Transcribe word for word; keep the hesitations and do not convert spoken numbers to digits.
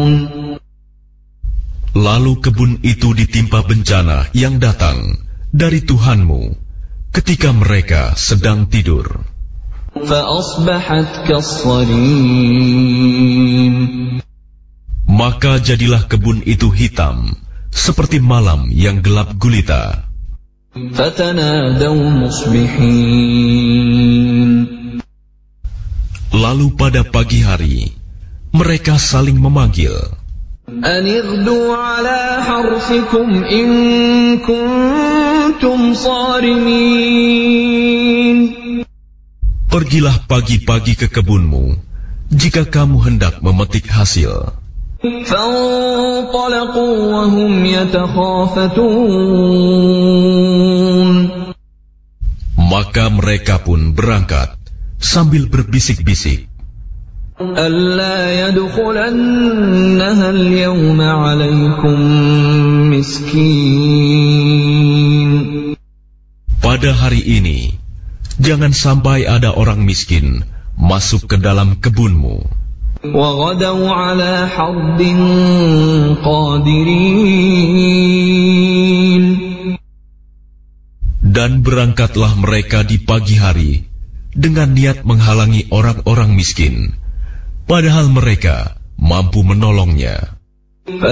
Lalu kebun itu ditimpa bencana yang datang dari Tuhanmu ketika mereka sedang tidur. فَأَصْبَحَتْ كَالصَّرِيمِ. Maka jadilah kebun itu hitam seperti malam yang gelap gulita. فَتَنَادَوْا مُصْبِحِينَ. Lalu pada pagi hari mereka saling memanggil, أَنِ اغْدُوا عَلَى حَرْثِكُمْ إِن كُنتُمْ صَارِمِينَ. pergilah pagi-pagi ke kebunmu jika kamu hendak memetik hasil. فَانطَلَقُوا وَهُمْ يَتَخَافَتُونَ. Maka mereka pun berangkat sambil berbisik-bisik, أَلَّا يَدْخُلَنَّهَا الْيَوْمَ عَلَيْكُمْ مِسْكِينٌ. pada hari ini jangan sampai ada orang miskin masuk ke dalam kebunmu. وَغَدَوْا عَلَى حَرْدٍ قَادِرِينَ. Dan berangkatlah mereka di pagi hari dengan niat menghalangi orang-orang miskin, padahal mereka mampu menolongnya.